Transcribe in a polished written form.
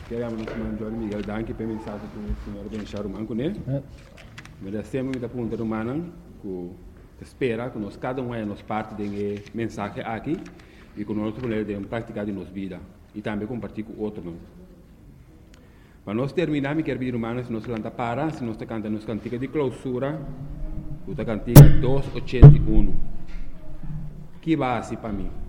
Queremos nos mandar Miguel Danke para mensagem que o senhor deixar o manco, né? Mas sempre muita pergunta humana que espera que nós cada um é nos parte de mensagem aqui e que nós podemos praticar em nossa vida e também compartilhar com outros. Para nós terminar, me quero pedir humanos, se nós canta para, se nós canta nos cantiga de clausura, o cantiga 281. Que base para mim?